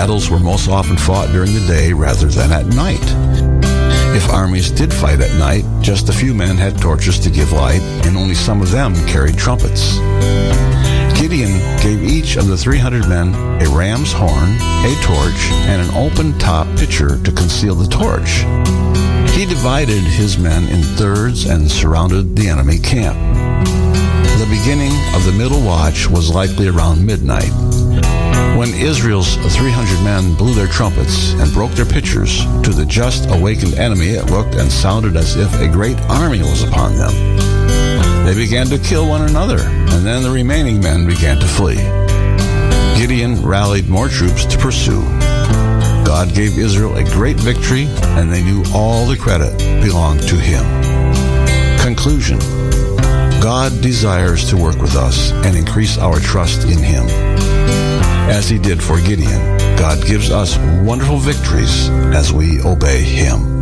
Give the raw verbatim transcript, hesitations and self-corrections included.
battles were most often fought during the day rather than at night. If armies did fight at night, just a few men had torches to give light, and only some of them carried trumpets. Gideon gave each of the three hundred men a ram's horn, a torch, and an open-top pitcher to conceal the torch. He divided his men in thirds and surrounded the enemy camp. The beginning of the middle watch was likely around midnight. When Israel's three hundred men blew their trumpets and broke their pitchers, to the just awakened enemy it looked and sounded as if a great army was upon them. They began to kill one another, and then the remaining men began to flee. Gideon rallied more troops to pursue. God gave Israel a great victory, and they knew all the credit belonged to him. Conclusion: God desires to work with us and increase our trust in him. As he did for Gideon, God gives us wonderful victories as we obey him.